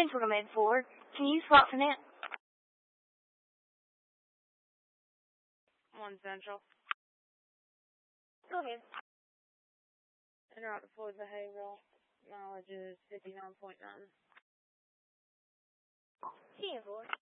Central to Mid-Ford. Can you swap for net? 1 Central. Go ahead. Interrupt to Floyd Behavioral. Mileage is 59.9. See you, Ford.